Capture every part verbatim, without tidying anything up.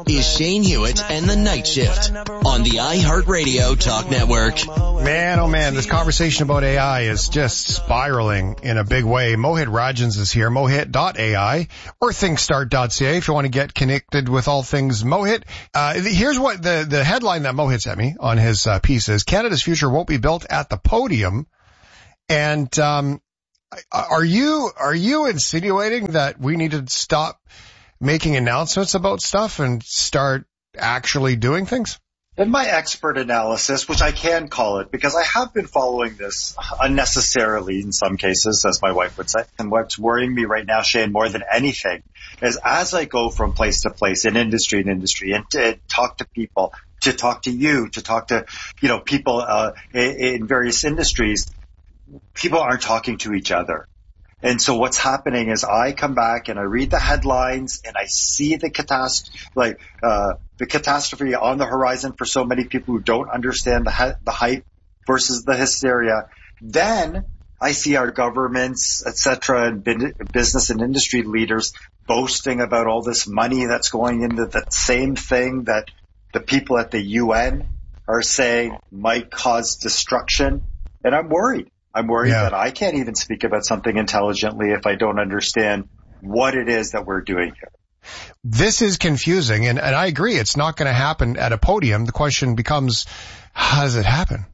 is Shane Hewitt and the Night Shift on the iHeartRadio Talk Network. Man, oh man, this conversation about A I is just spiraling in a big way. Mohit Rajans is here, mohit dot A I or thinkstart dot C A if you want to get connected with all things Mohit. Uh, here's what the, the headline that Mohit sent me on his uh, piece is, Canada's future won't be built at the podium. And, um, are you, are you insinuating that we need to stop making announcements about stuff and start actually doing things? In my expert analysis, which I can call it, because I have been following this unnecessarily in some cases, as my wife would say, and what's worrying me right now, Shane, more than anything, is as I go from place to place in industry and industry and to talk to people, to talk to you, to talk to, you know, people uh, in various industries, people aren't talking to each other. And so what's happening is I come back and I read the headlines and I see the catastrophe, like uh, the catastrophe on the horizon for so many people who don't understand the he- the hype versus the hysteria. Then I see our governments, et cetera, and business and industry leaders boasting about all this money that's going into the same thing that the people at the U N are saying might cause destruction. And I'm worried. I'm worried yeah. that I can't even speak about something intelligently if I don't understand what it is that we're doing here. This is confusing, and, and I agree. It's not going to happen at a podium. The question becomes, how does it happen?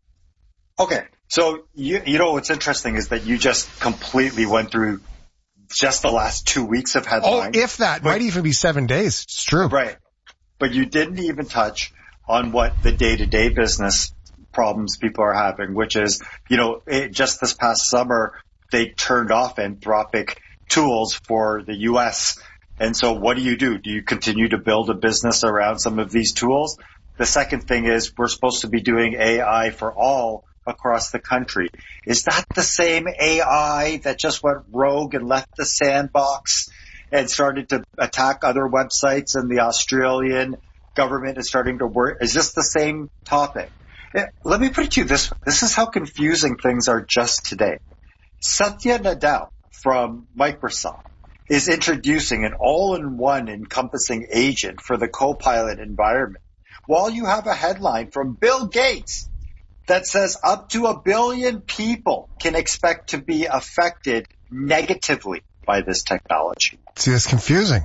Okay. So, you, you know, what's interesting is that you just completely went through just the last two weeks of headlines. Oh, if that. But, might even be seven days. It's true. Right. But you didn't even touch on what the day-to-day business problems people are having, which is, you know, it, just this past summer, they turned off Anthropic tools for the U S. And so what do you do? Do you continue to build a business around some of these tools? The second thing is we're supposed to be doing A I for all across the country. Is that the same A I that just went rogue and left the sandbox and started to attack other websites, and the Australian government is starting to work? Is this the same topic? Let me put it to you this way. This is how confusing things are just today. Satya Nadella from Microsoft is introducing an all-in-one encompassing agent for the Copilot environment, while you have a headline from Bill Gates that says up to a billion people can expect to be affected negatively by this technology. See, it's confusing.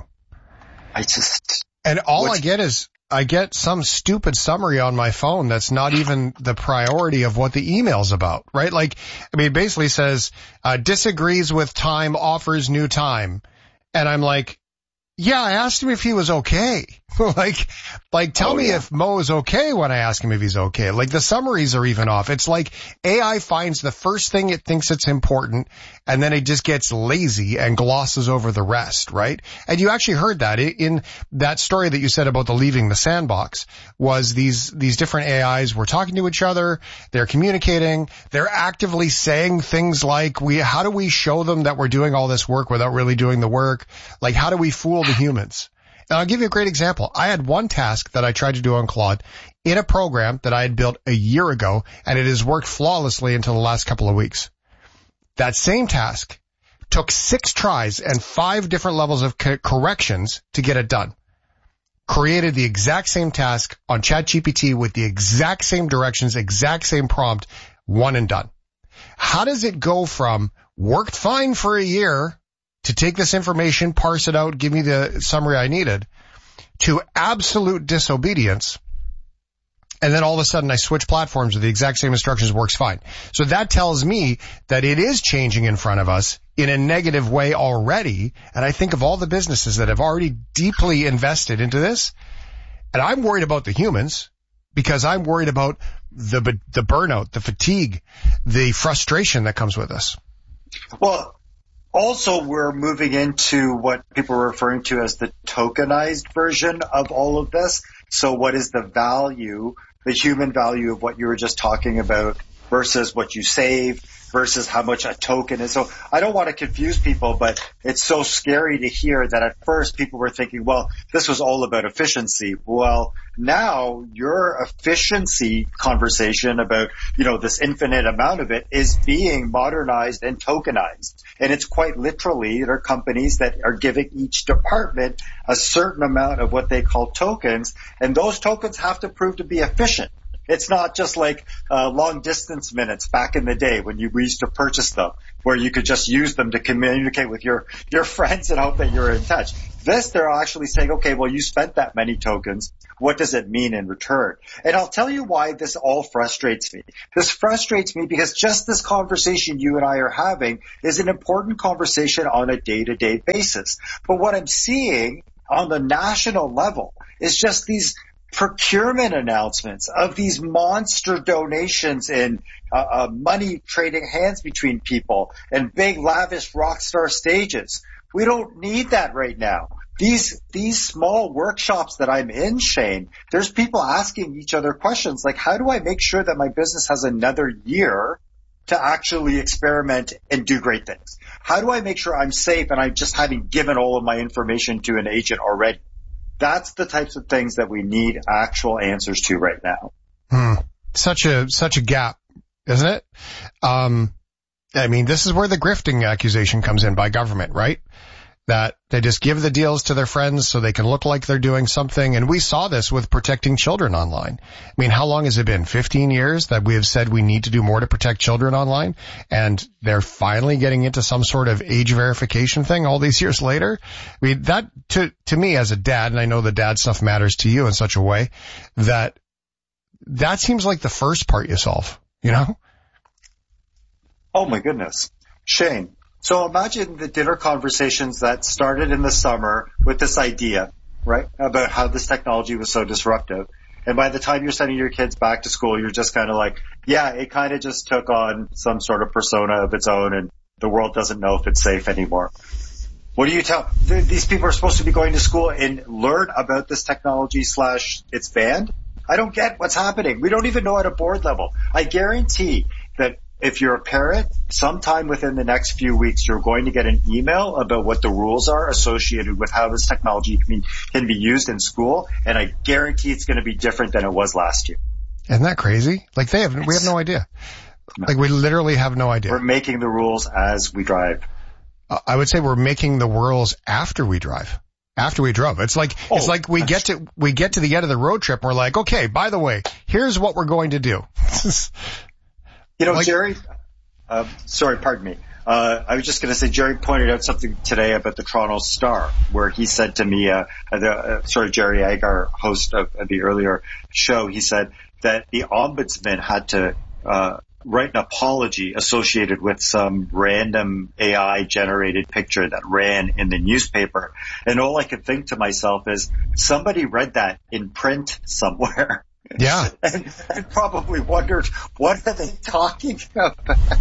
I just... And all I get is... I get some stupid summary on my phone that's not even the priority of what the email's about, right? Like, I mean, it basically says, uh, disagrees with time, offers new time. And I'm like, yeah, I asked him if he was okay. like, like, tell oh, me yeah. if Mo is okay when I ask him if he's okay. Like, the summaries are even off. It's like A I finds the first thing it thinks it's important, and then it just gets lazy and glosses over the rest, right? And you actually heard that in that story that you said about the leaving the sandbox, was these, these different A Is were talking to each other, they're communicating, they're actively saying things like, we, how do we show them that we're doing all this work without really doing the work? Like, how do we fool the humans? And I'll give you a great example. I had one task that I tried to do on Claude in a program that I had built a year ago, and it has worked flawlessly until the last couple of weeks. That same task took six tries and five different levels of co- corrections to get it done. Created the exact same task on ChatGPT with the exact same directions, exact same prompt, one and done. How does it go from worked fine for a year to take this information, parse it out, give me the summary I needed, to absolute disobedience, and then all of a sudden I switch platforms with the exact same instructions, works fine. So that tells me that it is changing in front of us in a negative way already, and I think of all the businesses that have already deeply invested into this, and I'm worried about the humans, because I'm worried about the the burnout, the fatigue, the frustration that comes with us. Well, also, we're moving into what people are referring to as the tokenized version of all of this. So what is the value, the human value of what you were just talking about versus what you save versus how much a token is. So I don't want to confuse people, but it's so scary to hear that at first people were thinking, well, this was all about efficiency. Well, now your efficiency conversation about, you know, this infinite amount of it is being modernized and tokenized. And it's quite literally, there are companies that are giving each department a certain amount of what they call tokens, and those tokens have to prove to be efficient. It's not just like uh, long distance minutes back in the day when you we used to purchase them, where you could just use them to communicate with your, your friends and hope that you're in touch. This, they're actually saying, okay, well, you spent that many tokens. What does it mean in return? And I'll tell you why this all frustrates me. This frustrates me because just this conversation you and I are having is an important conversation on a day-to-day basis. But what I'm seeing on the national level is just these procurement announcements of these monster donations in uh, uh, money trading hands between people and big lavish rock star stages. We don't need that right now. These these small workshops that I'm in, Shane, there's people asking each other questions like, how do I make sure that my business has another year to actually experiment and do great things? How do I make sure I'm safe and I just haven't given all of my information to an agent already? That's the types of things that we need actual answers to right now. Hmm. Such a, such a gap, isn't it? Um, I mean, this is where the grifting accusation comes in by government, right? That they just give the deals to their friends so they can look like they're doing something. And we saw this with protecting children online. I mean, how long has it been? fifteen years that we have said we need to do more to protect children online? And they're finally getting into some sort of age verification thing all these years later. I mean, that to, to me as a dad, and I know the dad stuff matters to you in such a way that that seems like the first part you solve, you know? Oh my goodness. Shane. So imagine the dinner conversations that started in the summer with this idea, right, about how this technology was so disruptive. And by the time you're sending your kids back to school, you're just kind of like, yeah, it kind of just took on some sort of persona of its own, and the world doesn't know if it's safe anymore. What do you tell? These people are supposed to be going to school and learn about this technology slash it's banned? I don't get what's happening. We don't even know at a board level. I guarantee that if you're a parent, sometime within the next few weeks, you're going to get an email about what the rules are associated with how this technology can be, can be used in school, and I guarantee it's going to be different than it was last year. Isn't that crazy? Like they have, we have no idea. Like we literally have no idea. We're making the rules as we drive. Uh, I would say we're making the rules after we drive. After we drove. It's like, oh, it's like we get to, we get to the end of the road trip and we're like, okay, by the way, here's what we're going to do. You know, like, Jerry, uh, sorry, pardon me. Uh, I was just going to say, Jerry pointed out something today about the Toronto Star, where he said to me, uh, the, uh sorry, Jerry Agar, host of, of the earlier show, he said that the ombudsman had to, uh, write an apology associated with some random A I generated picture that ran in the newspaper. And all I could think to myself is somebody read that in print somewhere. Yeah. And, and probably wondered, what are they talking about?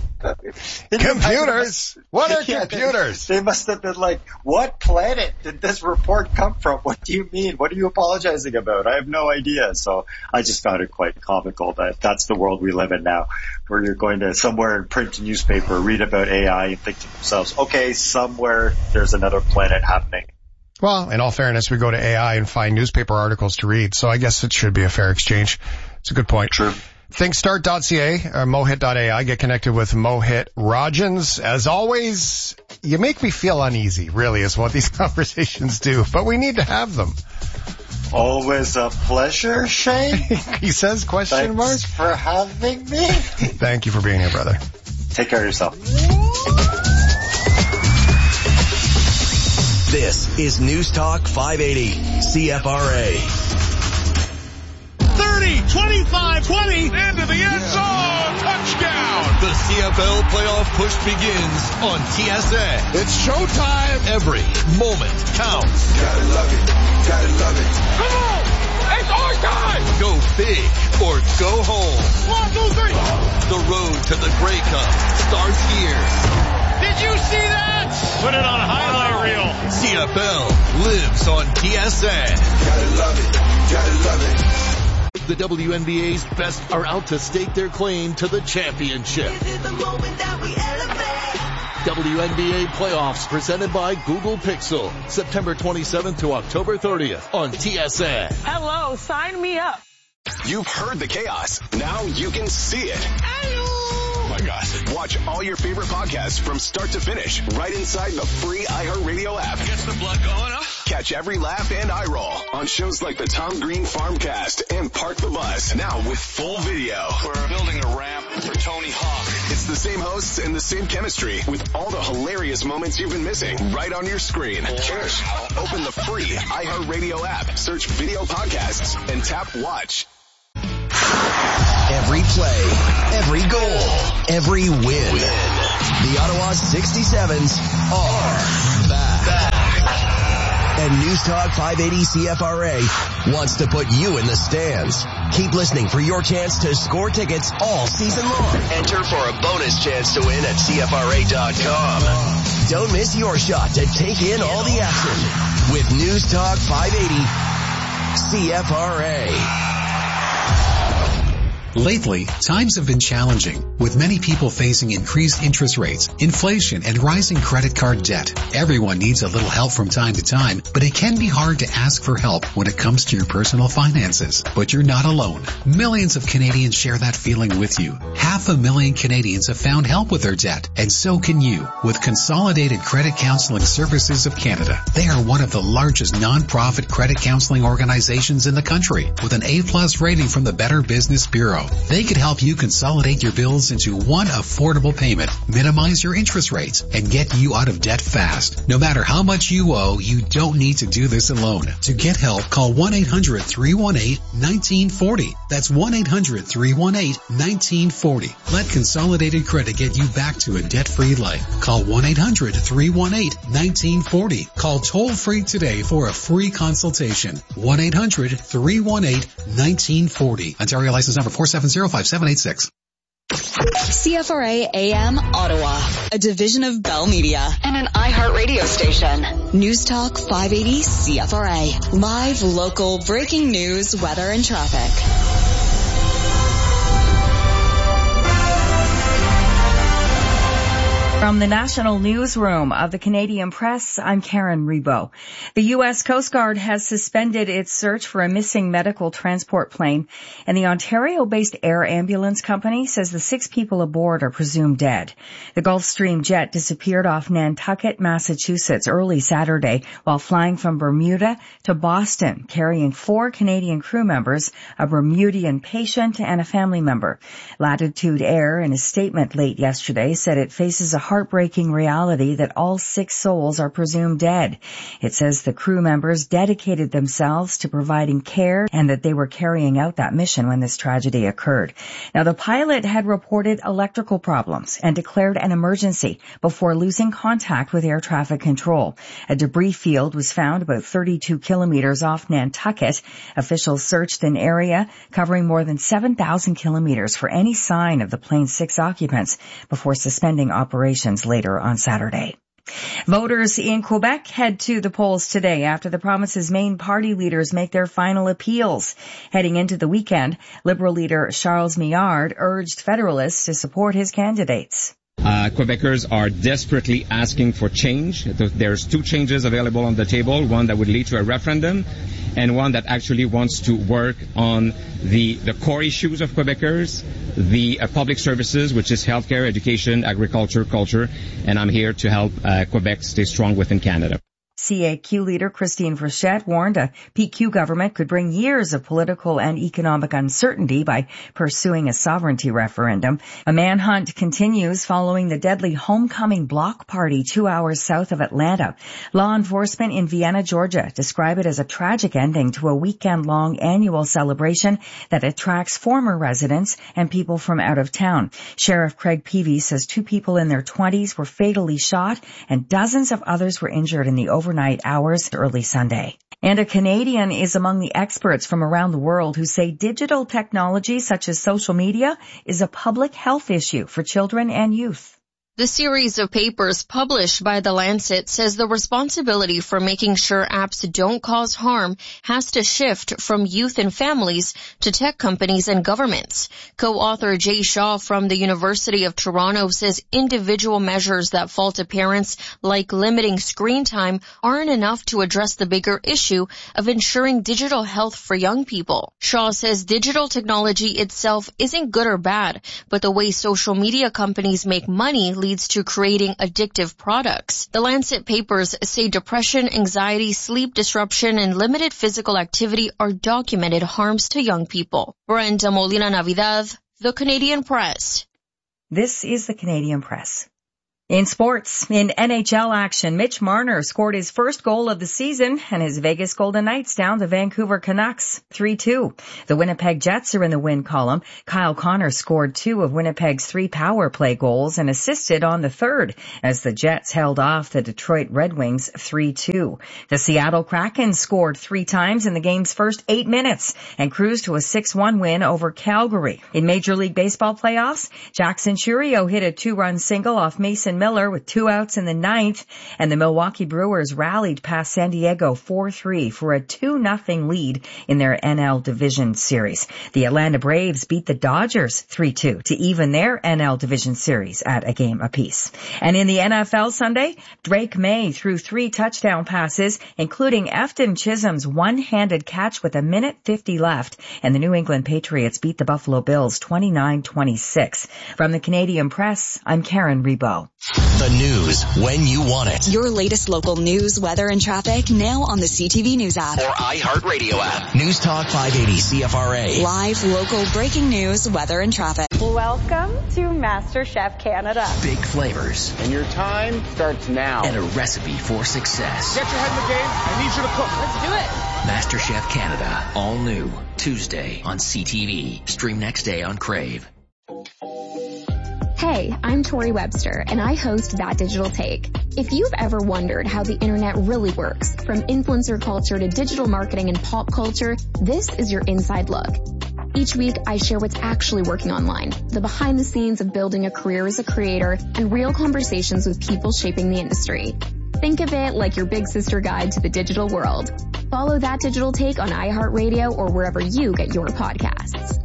Computers! What are yeah, computers? They, they must have been like, what planet did this report come from? What do you mean? What are you apologizing about? I have no idea. So I just found it quite comical that that's the world we live in now, where you're going to somewhere in print newspaper, read about A I and think to themselves, okay, somewhere there's another planet happening. Well, in all fairness, we go to A I and find newspaper articles to read, so I guess it should be a fair exchange. It's a good point. True. Thinkstart dot c a or mohit dot a i. Get connected with Mohit Rajans. As always, you make me feel uneasy, really, is what these conversations do, but we need to have them. Always a pleasure, Shane. He says question mark. Thanks for having me. Thank you for being here, brother. Take care of yourself. This is News Talk five eighty C F R A. thirty, twenty-five, twenty, into the end zone, touchdown. The C F L playoff push begins on T S N. It's showtime. Every moment counts. Gotta love it, gotta love it. Come on, it's our time. Go big or go home. One, two, three. The road to the Grey Cup starts here. Did you see that? Put it on a highlight reel. C F L lives on T S N. Gotta love it, gotta love it. The W N B A's best are out to stake their claim to the championship. This is the moment that we elevate. W N B A playoffs presented by Google Pixel. September twenty-seventh to October thirtieth on T S N. Hello, sign me up. You've heard the chaos. Now you can see it. Oh my God. Watch all your favorite podcasts from start to finish right inside the free iHeartRadio app. Gets the blood going up. Catch every laugh and eye roll on shows like the Tom Green Farmcast and Park the Bus. Now with full video. We're building a ramp for Tony Hawk. It's the same hosts and the same chemistry with all the hilarious moments you've been missing right on your screen. Cheers. Open the free iHeartRadio app, search video podcasts, and tap watch. Every play, every goal, every win. The Ottawa sixty-sevens are back. And News Talk five eighty C F R A wants to put you in the stands. Keep listening for your chance to score tickets all season long. Enter for a bonus chance to win at C F R A dot com. Don't miss your shot to take in all the action with News Talk five eighty C F R A. Lately, times have been challenging, with many people facing increased interest rates, inflation, and rising credit card debt. Everyone needs a little help from time to time, but it can be hard to ask for help when it comes to your personal finances. But you're not alone. Millions of Canadians share that feeling with you. Half a million Canadians have found help with their debt, and so can you with Consolidated Credit Counseling Services of Canada. They are one of the largest non-profit credit counseling organizations in the country, with an A-plus rating from the Better Business Bureau. They could help you consolidate your bills into one affordable payment, minimize your interest rates, and get you out of debt fast. No matter how much you owe, you don't need to do this alone. To get help, call one eight hundred three one eight one nine four zero. That's one eight hundred three one eight one nine four zero. Let Consolidated Credit get you back to a debt-free life. Call one eight hundred three one eight one nine four zero. Call toll-free today for a free consultation. one eight hundred three one eight one nine four zero. Ontario license number four seven zero five seven eight six. C F R A A M Ottawa, a division of Bell Media and an iHeart radio station. News Talk five eighty C F R A. Live, local, breaking news, weather, and traffic. From the National Newsroom of the Canadian Press, I'm Karen Rebo. The U S Coast Guard has suspended its search for a missing medical transport plane, and the Ontario-based Air Ambulance Company says the six people aboard are presumed dead. The Gulfstream jet disappeared off Nantucket, Massachusetts early Saturday while flying from Bermuda to Boston, carrying four Canadian crew members, a Bermudian patient, and a family member. Latitude Air, in a statement late yesterday, said it faces a heartbreaking reality that all six souls are presumed dead. It says the crew members dedicated themselves to providing care and that they were carrying out that mission when this tragedy occurred. Now, the pilot had reported electrical problems and declared an emergency before losing contact with air traffic control. A debris field was found about thirty-two kilometers off Nantucket. Officials searched an area covering more than seven thousand kilometers for any sign of the plane's six occupants before suspending operations later on Saturday. Voters in Quebec head to the polls today after the province's main party leaders make their final appeals. Heading into the weekend, Liberal leader Charles Millard urged Federalists to support his candidates. Uh, Quebecers are desperately asking for change. There's two changes available on the table, one that would lead to a referendum and one that actually wants to work on the, the core issues of Quebecers, the uh, public services, which is healthcare, education, agriculture, culture, and I'm here to help uh, Quebec stay strong within Canada. C A Q leader Christine Frechette warned a P Q government could bring years of political and economic uncertainty by pursuing a sovereignty referendum. A manhunt continues following the deadly homecoming block party two hours south of Atlanta. Law enforcement in Vienna, Georgia, describe it as a tragic ending to a weekend-long annual celebration that attracts former residents and people from out of town. Sheriff Craig Peavy says two people in their twenties were fatally shot and dozens of others were injured in the over overnight hours early Sunday. And a Canadian is among the experts from around the world who say digital technology such as social media is a public health issue for children and youth. The series of papers published by The Lancet says the responsibility for making sure apps don't cause harm has to shift from youth and families to tech companies and governments. Co-author Jay Shaw from the University of Toronto says individual measures that fall to parents, like limiting screen time, aren't enough to address the bigger issue of ensuring digital health for young people. Shaw says digital technology itself isn't good or bad, but the way social media companies make money leads to creating addictive products. The Lancet papers say depression, anxiety, sleep disruption, and limited physical activity are documented harms to young people. Brenda Molina Navidad, The Canadian Press. This is The Canadian Press. In sports, in N H L action, Mitch Marner scored his first goal of the season and his Vegas Golden Knights down the Vancouver Canucks three two. The Winnipeg Jets are in the win column. Kyle Connor scored two of Winnipeg's three power play goals and assisted on the third as the Jets held off the Detroit Red Wings three two. The Seattle Kraken scored three times in the game's first eight minutes and cruised to a six one win over Calgary. In Major League Baseball playoffs, Jackson Churio hit a two-run single off Mason Miller with two outs in the ninth, and the Milwaukee Brewers rallied past San Diego four three for a two nothing lead in their N L Division Series. The Atlanta Braves beat the Dodgers three two to even their N L Division Series at a game apiece. And in the N F L Sunday, Drake May threw three touchdown passes, including Efton Chisholm's one-handed catch with a minute fifty left, and the New England Patriots beat the Buffalo Bills twenty-nine twenty-six. From the Canadian Press, I'm Karen Rebo. The news when you want it. Your latest local news, weather, and traffic now on the C T V News app. Or iHeartRadio app. News Talk five eighty C F R A. Live, local, breaking news, weather, and traffic. Welcome to MasterChef Canada. Big flavors. And your time starts now. And a recipe for success. Get your head in the game. I need you to cook. Let's do it. MasterChef Canada. All new. Tuesday on C T V. Stream next day on Crave. Hey, I'm Tori Webster, and I host That Digital Take. If you've ever wondered how the internet really works, from influencer culture to digital marketing and pop culture, this is your inside look. Each week, I share what's actually working online, the behind the scenes of building a career as a creator, and real conversations with people shaping the industry. Think of it like your big sister guide to the digital world. Follow That Digital Take on iHeartRadio or wherever you get your podcasts.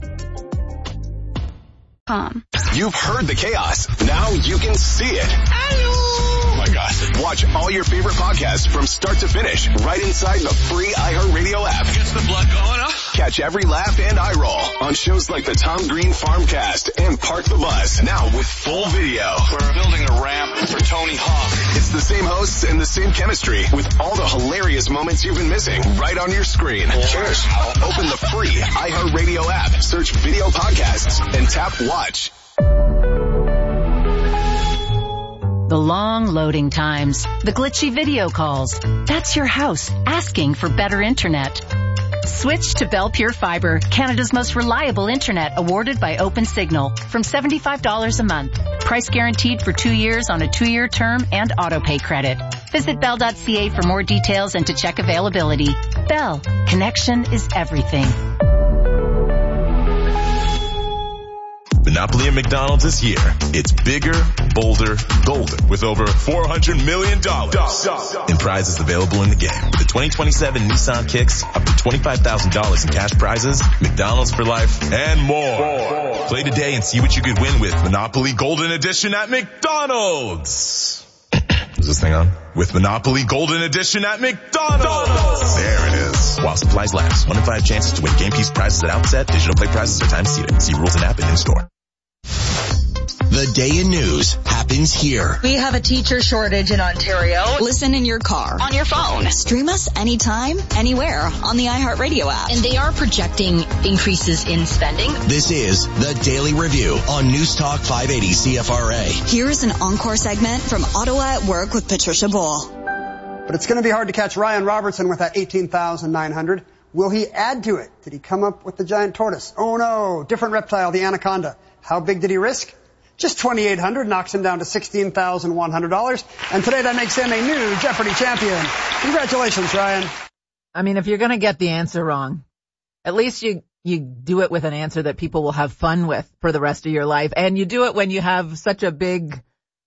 Com. You've heard the chaos. Now you can see it. Oh my gosh. Watch all your favorite podcasts from start to finish right inside the free iHeartRadio app. Gets the blood going, huh? Catch every laugh and eye roll on shows like the Tom Green Farmcast and Park the Bus. Now with full video. We're building a ramp for Tony Hawk. It's the same hosts and the same chemistry with all the hilarious moments you've been missing right on your screen. Cheers. Open the free iHeartRadio app, search video podcasts, and tap watch. The long loading times, the glitchy video calls. That's your house asking for better internet. Switch to Bell Pure Fiber, Canada's most reliable internet, awarded by OpenSignal, from seventy-five dollars a month. Price guaranteed for two years on a two-year term and auto-pay credit. Visit bell dot c a for more details and to check availability. Bell, connection is everything. Monopoly at McDonald's is here. It's bigger, bolder, golder with over four hundred million dollars in prizes available in the game. With the twenty twenty-seven Nissan Kicks, up to twenty-five thousand dollars in cash prizes, McDonald's for life, and more. Play today and see what you could win with Monopoly Golden Edition at McDonald's. Is this thing on? With Monopoly Golden Edition at McDonald's. There it is. While supplies last. One in five chances to win game piece prizes at outset. Digital play prizes are time seated. See rules and app and in store. The day in news happens here. We have a teacher shortage in Ontario. Listen in your car, On your phone. Stream us anytime, anywhere on the iHeartRadio app. And they are projecting increases in spending. This is The Daily Review on News Talk five eighty C F R A. Here's an encore segment from Ottawa at Work with Patricia Bull. But it's going to be hard to catch Ryan Robertson with that eighteen thousand nine hundred. Will he add to it? Did he come up with the giant tortoise? Oh no, different reptile, the anaconda. How big did he risk? Just twenty-eight hundred, knocks him down to sixteen thousand one hundred dollars. And today that makes him a new Jeopardy champion. Congratulations, Ryan. I mean, if you're going to get the answer wrong, at least you, you do it with an answer that people will have fun with for the rest of your life. And you do it when you have such a big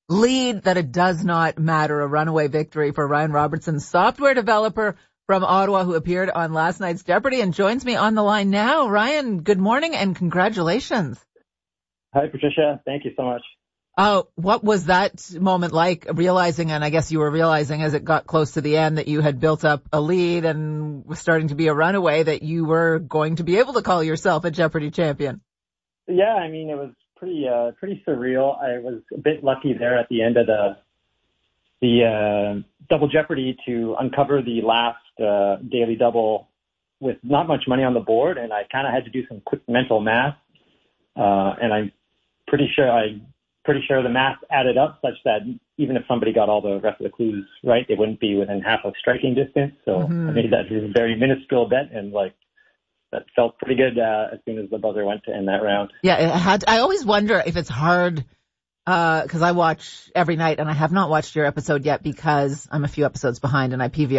lead that it does not matter. A runaway victory for Ryan Robertson, software developer from Ottawa, who appeared on last night's Jeopardy and joins me on the line now. Ryan, good morning and congratulations. Hi, Patricia. Thank you so much. Uh, what was that moment like, realizing, and I guess you were realizing as it got close to the end that you had built up a lead and was starting to be a runaway, that you were going to be able to call yourself a Jeopardy champion? Yeah, I mean, it was pretty uh, pretty surreal. I was a bit lucky there at the end of the the uh, Double Jeopardy to uncover the last uh, daily double with not much money on the board, and I kind of had to do some quick mental math, uh, and I'm pretty sure I pretty sure the math added up such that even if somebody got all the rest of the clues right, they wouldn't be within half of striking distance. So mm-hmm. I made that very minuscule bet, and like that felt pretty good uh, as soon as the buzzer went to end that round. Yeah, it had. I always wonder if it's hard because uh, I watch every night, and I have not watched your episode yet because I'm a few episodes behind, and I P V